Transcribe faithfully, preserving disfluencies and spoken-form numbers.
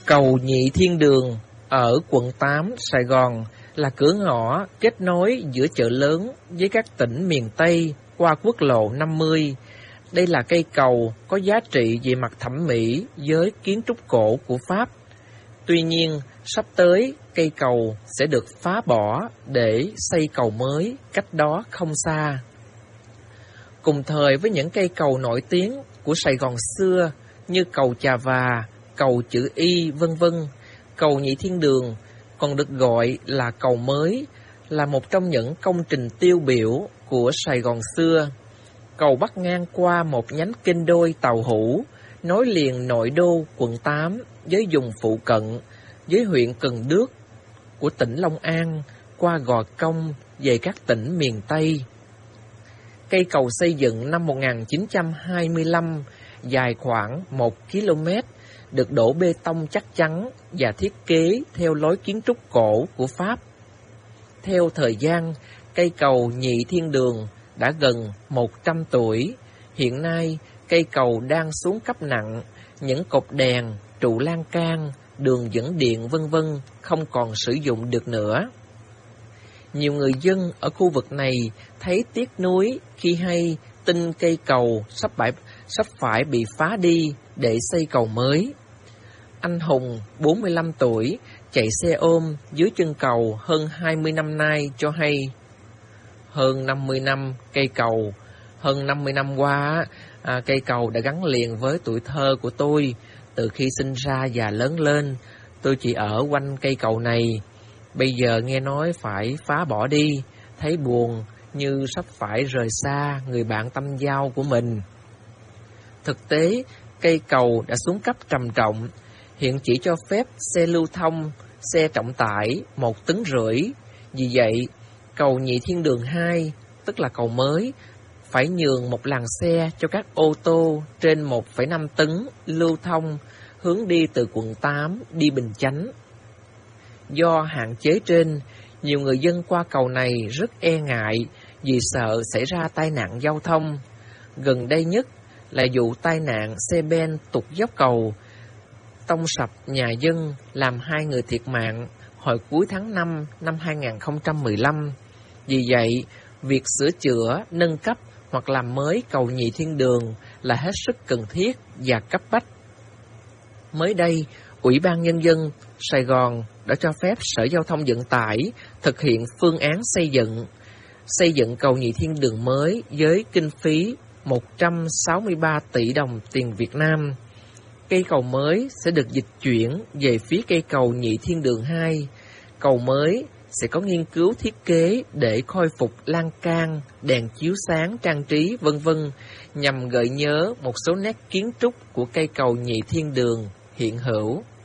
Cầu Nhị Thiên Đường ở quận tám, Sài Gòn là cửa ngõ kết nối giữa chợ lớn với các tỉnh miền Tây qua quốc lộ năm mươi. Đây là cây cầu có giá trị về mặt thẩm mỹ với kiến trúc cổ của Pháp. Tuy nhiên, sắp tới cây cầu sẽ được phá bỏ để xây cầu mới cách đó không xa. Cùng thời với những cây cầu nổi tiếng của Sài Gòn xưa như cầu Chà Và, cầu chữ Y, vân vân, cầu Nhị Thiên Đường còn được gọi là cầu mới, là một trong những công trình tiêu biểu của Sài Gòn xưa. Cầu bắc ngang qua một nhánh kênh đôi tàu hũ, nối liền nội đô quận tám với vùng phụ cận, với huyện Cần Đước của tỉnh Long An, qua Gò Công về các tỉnh miền Tây. Cây cầu xây dựng năm một nghìn chín trăm hai mươi lăm, dài khoảng một ki lô mét, được đổ bê tông chắc chắn và thiết kế theo lối kiến trúc cổ của Pháp. Theo thời gian, cây cầu Nhị Thiên Đường đã gần một trăm tuổi. Hiện nay, cây cầu đang xuống cấp nặng, những cột đèn, trụ lan can, đường dẫn điện vân vân không còn sử dụng được nữa. Nhiều người dân ở khu vực này thấy tiếc nuối khi hay tin cây cầu sắp phải, sắp phải bị phá đi để xây cầu mới. Anh Hùng, bốn mươi lăm tuổi, chạy xe ôm dưới chân cầu hơn hai mươi năm nay cho hay: Hơn năm mươi năm cây cầu, hơn năm mươi năm qua, à, cây cầu đã gắn liền với tuổi thơ của tôi. Từ khi sinh ra và lớn lên, tôi chỉ ở quanh cây cầu này. Bây giờ nghe nói phải phá bỏ đi, thấy buồn như sắp phải rời xa người bạn tâm giao của mình. Thực tế, cây cầu đã xuống cấp trầm trọng, hiện chỉ cho phép xe lưu thông, xe trọng tải một tấn rưỡi. Vì vậy, cầu Nhị Thiên Đường hai, tức là cầu mới, phải nhường một làn xe cho các ô tô trên một phẩy năm tấn lưu thông hướng đi từ quận tám đi Bình Chánh. Do hạn chế trên, nhiều người dân qua cầu này rất e ngại vì sợ xảy ra tai nạn giao thông. Gần đây nhất là vụ tai nạn xe ben tụt dốc cầu, tông sập nhà dân làm hai người thiệt mạng hồi cuối tháng năm năm hai nghìn không trăm mười lăm. Vì vậy, việc sửa chữa, nâng cấp hoặc làm mới cầu Nhị Thiên Đường là hết sức cần thiết và cấp bách. Mới đây, Ủy ban Nhân dân Sài Gòn đã cho phép Sở Giao thông Vận tải thực hiện phương án xây dựng, xây dựng cầu Nhị Thiên Đường mới với kinh phí một trăm sáu mươi ba tỷ đồng tiền Việt Nam. Cây cầu mới sẽ được dịch chuyển về phía cây cầu Nhị Thiên Đường hai. Cầu mới sẽ có nghiên cứu thiết kế để khôi phục lan can, đèn chiếu sáng trang trí vân vân nhằm gợi nhớ một số nét kiến trúc của cây cầu Nhị Thiên Đường hiện hữu.